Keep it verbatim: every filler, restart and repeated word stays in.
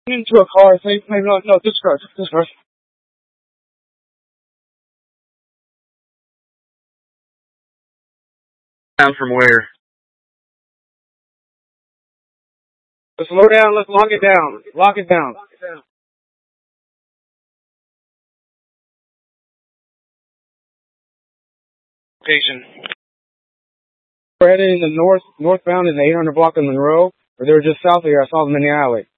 Into a car. Say, no, no, this car, this car. Down from where? Let's slow down. Let's lock it down. Lock it down. Lock it down. Location. We're heading in the north, northbound in the eight hundred block of Monroe, or they were just south of here. I saw them in the alley.